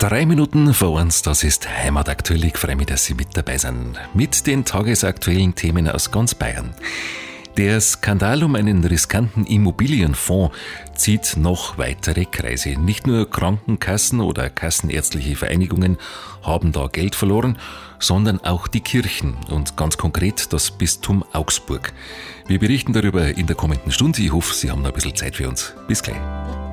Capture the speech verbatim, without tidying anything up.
Drei Minuten vor uns, das ist Heimataktuell. Ich freue mich, dass Sie mit dabei sind. Mit den tagesaktuellen Themen aus ganz Bayern. Der Skandal um einen riskanten Immobilienfonds zieht noch weitere Kreise. Nicht nur Krankenkassen oder kassenärztliche Vereinigungen haben da Geld verloren, sondern auch die Kirchen und ganz konkret das Bistum Augsburg. Wir berichten darüber in der kommenden Stunde. Ich hoffe, Sie haben noch ein bisschen Zeit für uns. Bis gleich.